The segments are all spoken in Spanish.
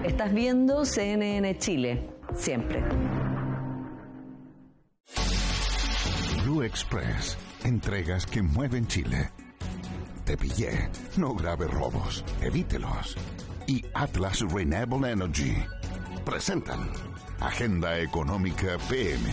Estás viendo CNN Chile, siempre. Blue Express, entregas que mueven Chile. Te pillé, no grave robos, evítelos. Y Atlas Renewable Energy presentan Agenda Económica PM.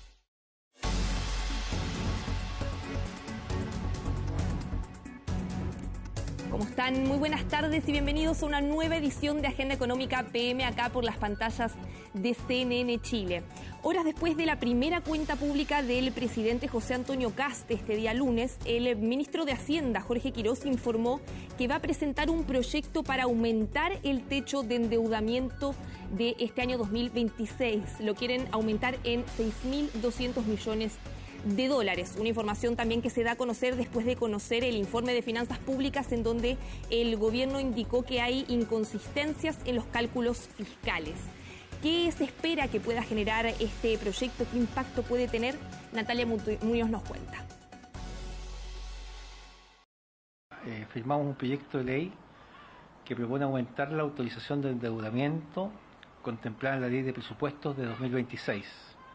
¿Cómo están? Muy buenas tardes y bienvenidos a una nueva edición de Agenda Económica PM acá por las pantallas de CNN Chile. Horas después de la primera cuenta pública del presidente José Antonio Kast este día lunes, el ministro de Hacienda, Jorge Quirós, informó que va a presentar un proyecto para aumentar el techo de endeudamiento de este año 2026. Lo quieren aumentar en 6.200 millones de dólares. Una información también que se da a conocer después de conocer el informe de finanzas públicas en donde el gobierno indicó que hay inconsistencias en los cálculos fiscales. ¿Qué se espera que pueda generar este proyecto? ¿Qué impacto puede tener? Natalia Muñoz nos cuenta. Firmamos un proyecto de ley que propone aumentar la autorización de endeudamiento contemplada en la ley de presupuestos de 2026.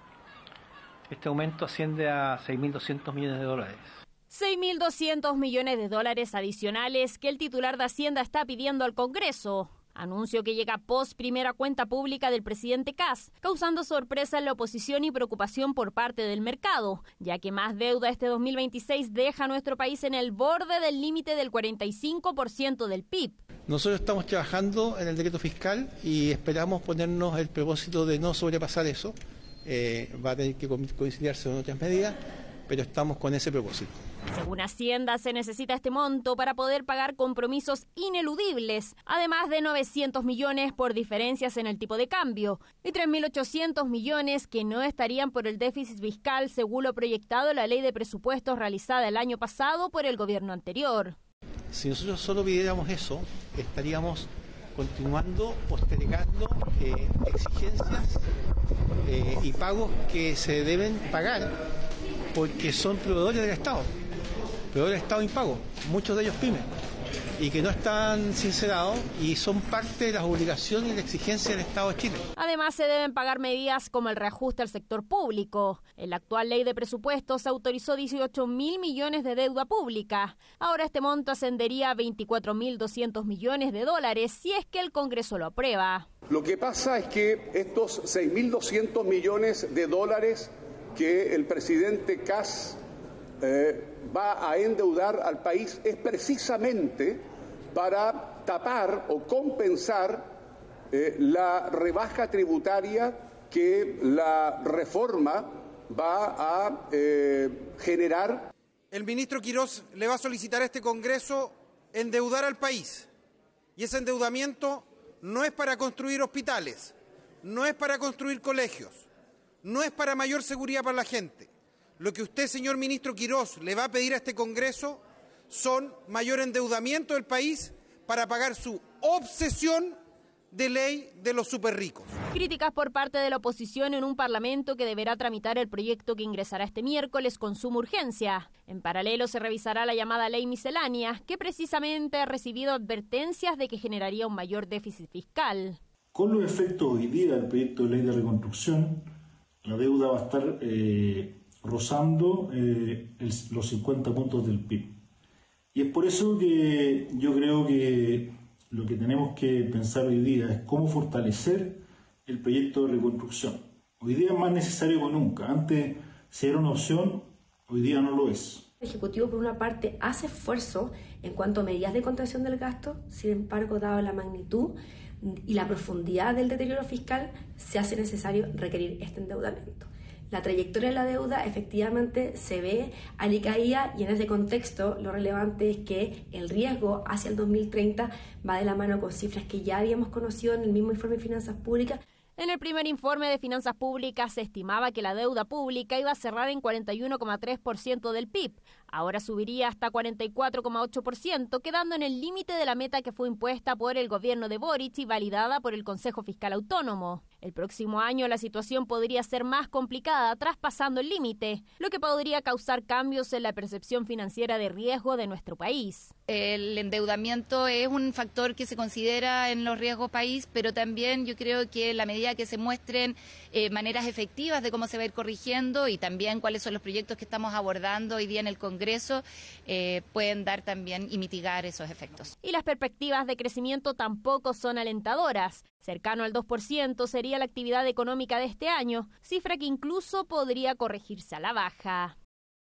Este aumento asciende a 6.200 millones de dólares. 6.200 millones de dólares adicionales que el titular de Hacienda está pidiendo al Congreso. Anuncio que llega post primera cuenta pública del presidente Kast, causando sorpresa en la oposición y preocupación por parte del mercado, ya que más deuda este 2026 deja a nuestro país en el borde del límite del 45% del PIB. Nosotros estamos trabajando en el decreto fiscal y esperamos ponernos el propósito de no sobrepasar eso. Va a tener que coincidirse con otras medidas, pero estamos con ese propósito. Según Hacienda, se necesita este monto para poder pagar compromisos ineludibles, además de 900 millones por diferencias en el tipo de cambio y 3.800 millones que no estarían por el déficit fiscal según lo proyectado en la ley de presupuestos realizada el año pasado por el gobierno anterior. Si nosotros solo pidiéramos eso, estaríamos continuando postergando exigencias y pagos que se deben pagar porque son proveedores del Estado impagos, muchos de ellos pymes, y que no están sincerados y son parte de las obligaciones y la exigencia del Estado de Chile. Además, se deben pagar medidas como el reajuste al sector público. En la actual ley de presupuestos se autorizó 18.000 millones de deuda pública. Ahora este monto ascendería a 24.200 millones de dólares si es que el Congreso lo aprueba. Lo que pasa es que estos 6.200 millones de dólares que el presidente Kast va a endeudar al país es precisamente para tapar o compensar la rebaja tributaria que la reforma va a generar. El ministro Quirós le va a solicitar a este Congreso endeudar al país, y ese endeudamiento no es para construir hospitales, no es para construir colegios, no es para mayor seguridad para la gente. Lo que usted, señor ministro Quirós, le va a pedir a este Congreso son mayor endeudamiento del país para pagar su obsesión de ley de los superricos. Críticas por parte de la oposición en un parlamento que deberá tramitar el proyecto que ingresará este miércoles con suma urgencia. En paralelo se revisará la llamada ley miscelánea, que precisamente ha recibido advertencias de que generaría un mayor déficit fiscal. Con los efectos hoy día del proyecto de ley de reconstrucción, la deuda va a estar rozando los 50 puntos del PIB. Y es por eso que yo creo que lo que tenemos que pensar hoy día es cómo fortalecer el proyecto de reconstrucción. Hoy día es más necesario que nunca. Antes, si era una opción, hoy día no lo es. El Ejecutivo, por una parte, hace esfuerzo en cuanto a medidas de contención del gasto. Sin embargo, dado la magnitud y la profundidad del deterioro fiscal, se hace necesario requerir este endeudamiento. La trayectoria de la deuda efectivamente se ve alicaída, y en ese contexto lo relevante es que el riesgo hacia el 2030 va de la mano con cifras que ya habíamos conocido en el mismo informe de finanzas públicas. En el primer informe de finanzas públicas se estimaba que la deuda pública iba a cerrar en 41,3% del PIB. Ahora subiría hasta 44,8%, quedando en el límite de la meta que fue impuesta por el gobierno de Boric y validada por el Consejo Fiscal Autónomo. El próximo año la situación podría ser más complicada, traspasando el límite, lo que podría causar cambios en la percepción financiera de riesgo de nuestro país. El endeudamiento es un factor que se considera en los riesgos país, pero también yo creo que la medida que se muestren maneras efectivas de cómo se va a ir corrigiendo y también cuáles son los proyectos que estamos abordando hoy día en el Congreso, pueden dar también y mitigar esos efectos. Y las perspectivas de crecimiento tampoco son alentadoras. Cercano al 2% sería la actividad económica de este año, cifra que incluso podría corregirse a la baja.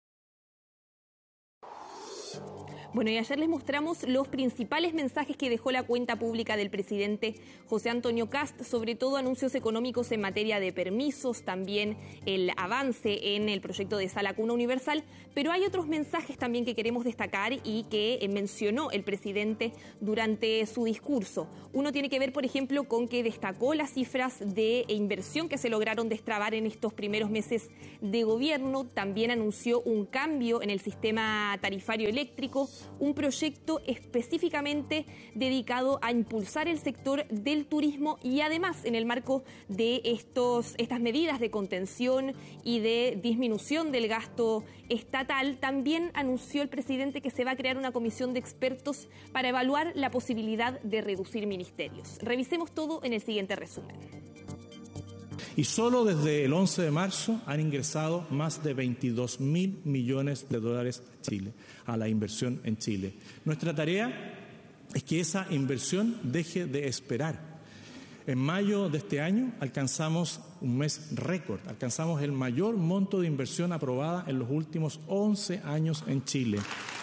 Bueno, y ayer les mostramos los principales mensajes que dejó la cuenta pública del presidente José Antonio Kast, sobre todo anuncios económicos en materia de permisos, también el avance en el proyecto de Sala Cuna Universal, pero hay otros mensajes también que queremos destacar y que mencionó el presidente durante su discurso. Uno tiene que ver, por ejemplo, con que destacó las cifras de inversión que se lograron destrabar en estos primeros meses de gobierno. También anunció un cambio en el sistema tarifario eléctrico, un proyecto específicamente dedicado a impulsar el sector del turismo y además en el marco de estas medidas de contención y de disminución del gasto estatal, también anunció el presidente que se va a crear una comisión de expertos para evaluar la posibilidad de reducir ministerios. Revisemos todo en el siguiente resumen. Y solo desde el 11 de marzo han ingresado más de 22.000 millones de dólares a Chile, a la inversión en Chile. Nuestra tarea es que esa inversión deje de esperar. En mayo de este año alcanzamos un mes récord, alcanzamos el mayor monto de inversión aprobada en los últimos 11 años en Chile.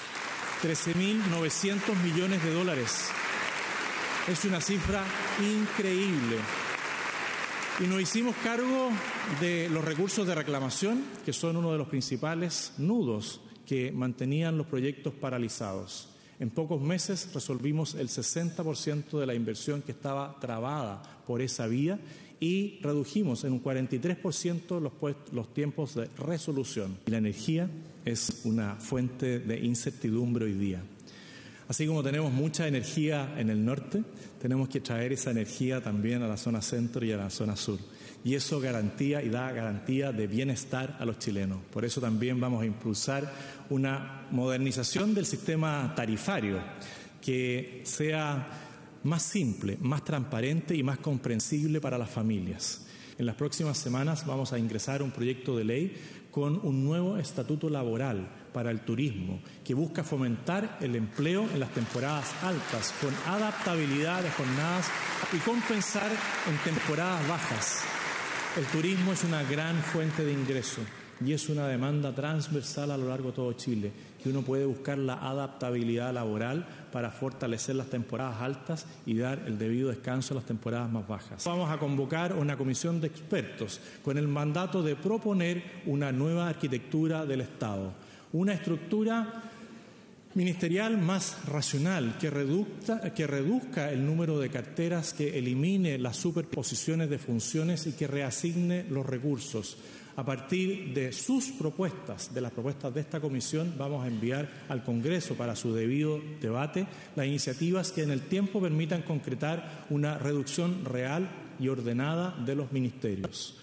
13.900 millones de dólares. Es una cifra increíble. Y nos hicimos cargo de los recursos de reclamación, que son uno de los principales nudos que mantenían los proyectos paralizados. En pocos meses resolvimos el 60% de la inversión que estaba trabada por esa vía y redujimos en un 43% los tiempos de resolución. Y la energía es una fuente de incertidumbre hoy día. Así como tenemos mucha energía en el norte, tenemos que traer esa energía también a la zona centro y a la zona sur. Y eso garantía y da garantía de bienestar a los chilenos. Por eso también vamos a impulsar una modernización del sistema tarifario que sea más simple, más transparente y más comprensible para las familias. En las próximas semanas vamos a ingresar un proyecto de ley con un nuevo estatuto laboral para el turismo que busca fomentar el empleo en las temporadas altas con adaptabilidad de jornadas y compensar en temporadas bajas. El turismo es una gran fuente de ingreso y es una demanda transversal a lo largo de todo Chile, que uno puede buscar la adaptabilidad laboral para fortalecer las temporadas altas y dar el debido descanso a las temporadas más bajas. Vamos a convocar una comisión de expertos con el mandato de proponer una nueva arquitectura del Estado, una estructura ministerial más racional, que reduzca el número de carteras, que elimine las superposiciones de funciones y que reasigne los recursos. A partir de sus propuestas, de las propuestas de esta comisión, vamos a enviar al Congreso para su debido debate las iniciativas que en el tiempo permitan concretar una reducción real y ordenada de los ministerios.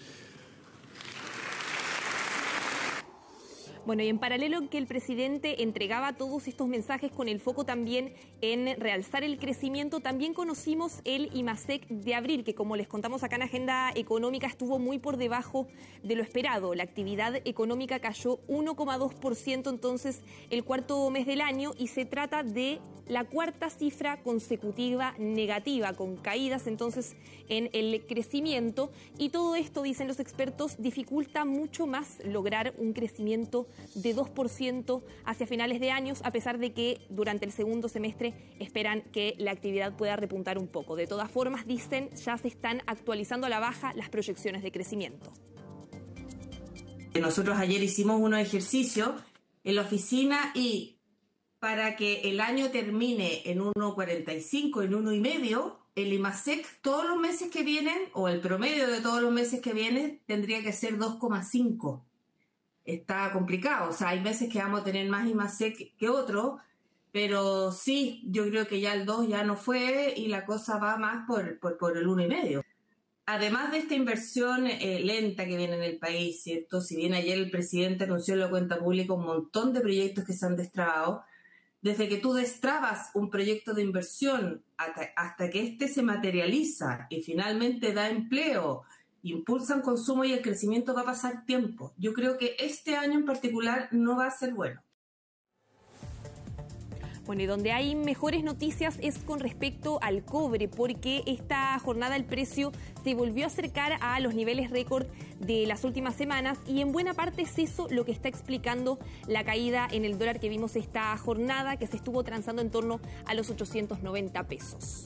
Bueno, y en paralelo que el presidente entregaba todos estos mensajes con el foco también en realzar el crecimiento, también conocimos el IMASEC de abril, que como les contamos acá en Agenda Económica estuvo muy por debajo de lo esperado. La actividad económica cayó 1,2% entonces el cuarto mes del año y se trata de la cuarta cifra consecutiva negativa, con caídas entonces en el crecimiento, y todo esto, dicen los expertos, dificulta mucho más lograr un crecimiento de 2% hacia finales de años, a pesar de que durante el segundo semestre esperan que la actividad pueda repuntar un poco. De todas formas, dicen, ya se están actualizando a la baja las proyecciones de crecimiento. Nosotros ayer hicimos unos ejercicios en la oficina y para que el año termine en 1,45, en 1,5, el IMASEC todos los meses que vienen, o el promedio de todos los meses que vienen, tendría que ser 2,5. está complicado. O sea, hay meses que vamos a tener más IMASEC que otros, pero sí, yo creo que ya el 2 ya no fue y la cosa va más por el 1,5. Además de esta inversión lenta que viene en el país, ¿cierto? Si bien ayer el presidente anunció en la cuenta pública un montón de proyectos que se han destrabado, desde que tú destrabas un proyecto de inversión hasta que éste se materializa y finalmente da empleo, impulsan consumo y el crecimiento, va a pasar tiempo. Yo creo que este año en particular no va a ser bueno. Bueno, y donde hay mejores noticias es con respecto al cobre, porque esta jornada el precio se volvió a acercar a los niveles récord de las últimas semanas y en buena parte es eso lo que está explicando la caída en el dólar que vimos esta jornada, que se estuvo transando en torno a los 890 pesos.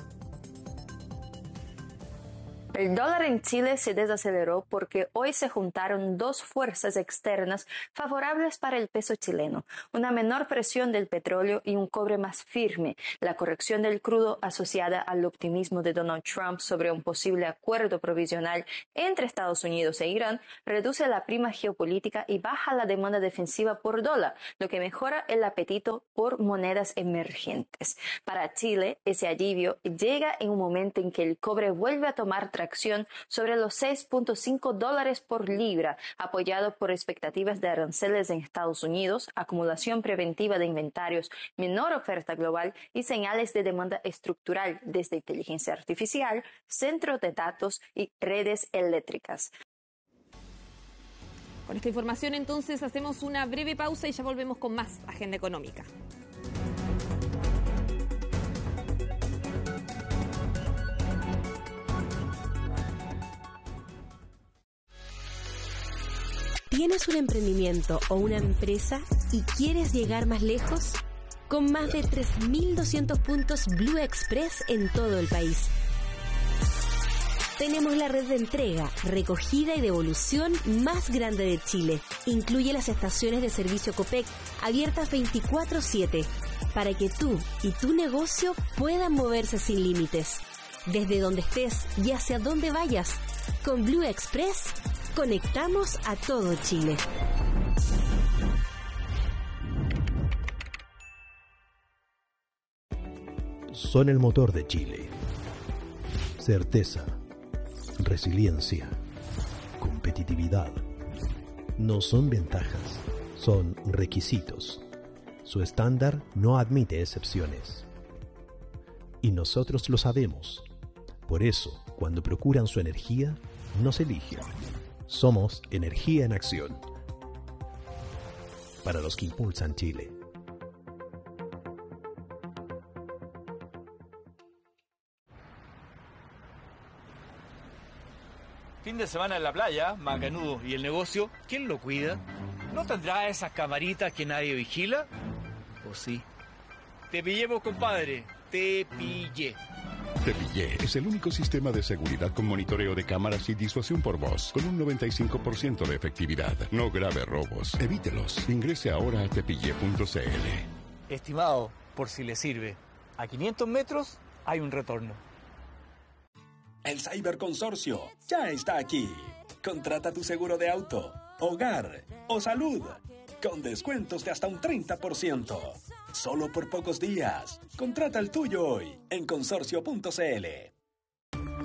El dólar en Chile se desaceleró porque hoy se juntaron dos fuerzas externas favorables para el peso chileno, una menor presión del petróleo y un cobre más firme. La corrección del crudo asociada al optimismo de Donald Trump sobre un posible acuerdo provisional entre Estados Unidos e Irán reduce la prima geopolítica y baja la demanda defensiva por dólar, lo que mejora el apetito por monedas emergentes. Para Chile, ese alivio llega en un momento en que el cobre vuelve a tomar tracción sobre los $6.5 por libra, apoyado por expectativas de aranceles en Estados Unidos, acumulación preventiva de inventarios, menor oferta global y señales de demanda estructural desde inteligencia artificial, centros de datos y redes eléctricas. Con esta información entonces hacemos una breve pausa y ya volvemos con más Agenda Económica. ¿Tienes un emprendimiento o una empresa y quieres llegar más lejos? Con más de 3.200 puntos Blue Express en todo el país. Tenemos la red de entrega, recogida y devolución más grande de Chile. Incluye las estaciones de servicio Copec, abiertas 24/7, para que tú y tu negocio puedan moverse sin límites. Desde donde estés y hacia donde vayas, con Blue Express conectamos a todo Chile. Son el motor de Chile. Certeza, resiliencia, competitividad. No son ventajas, son requisitos. Su estándar no admite excepciones. Y nosotros lo sabemos. Por eso, cuando procuran su energía, nos eligen. Somos energía en acción. Para los que impulsan Chile. Fin de semana en la playa, macanudo. ¿Y el negocio? ¿Quién lo cuida? ¿No tendrá esas camaritas que nadie vigila? ¿O sí? Te pillemos, compadre. Te pillé. Te Pillé es el único sistema de seguridad con monitoreo de cámaras y disuasión por voz, con un 95% de efectividad. No grave robos. Evítelos. Ingrese ahora a tepillé.cl. Estimado, por si le sirve, a 500 metros hay un retorno. El Cyberconsorcio ya está aquí. Contrata tu seguro de auto, hogar o salud con descuentos de hasta un 30%. Solo por pocos días. Contrata el tuyo hoy en consorcio.cl.